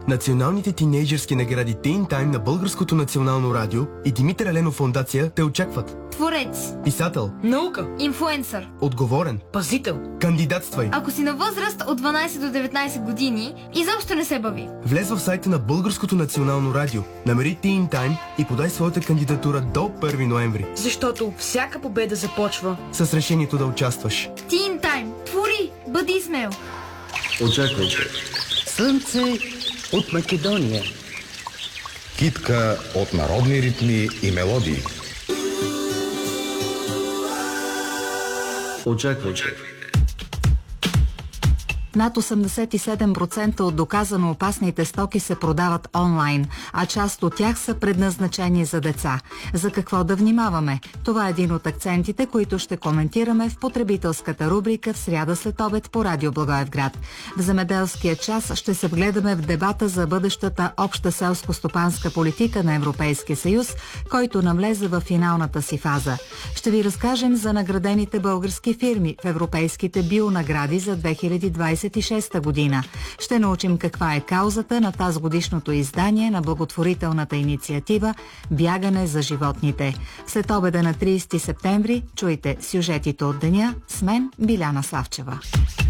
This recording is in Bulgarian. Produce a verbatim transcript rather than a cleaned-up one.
Националните тинейджърски награди Teen Time на Българското национално радио и Димитър Еленов фондация те очакват. Творец, писател, наука, инфлуенсър, отговорен, пазител. Кандидатствай. Ако си на възраст от дванайсет до деветнайсет години, изобщо не се бави. Влез в сайта на Българското национално радио, намери Teen Time и подай своята кандидатура до първи ноември. Защото всяка победа започва с решението да участваш. Teen Time. Твори, бъди смел. Очаквайте. Слънце от Македония. Китка от народни ритми и мелодии. Очаквайте. Над осемдесет и седем процента от доказано опасните стоки се продават онлайн, а част от тях са предназначени за деца. За какво да внимаваме? Това е един от акцентите, които ще коментираме в потребителската рубрика в сряда след обед по Радио Благоевград. В земеделския час ще се вгледаме в дебата за бъдещата обща селско-стопанска политика на Европейския съюз, който навлезе в финалната си фаза. Ще ви разкажем за наградените български фирми в европейските бионагради за две хиляди двайсет и шеста година. Ще научим каква е каузата на тазгодишното издание на благотворителната инициатива «Бягане за животните». След обеда на трийсети септември чуйте сюжетите от деня с мен Биляна Савчева.